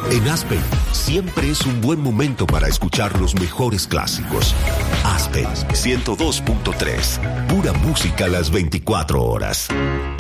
En Aspen, siempre es un buen momento para escuchar los mejores clásicos. Aspen 102.3, pura música a las 24 horas.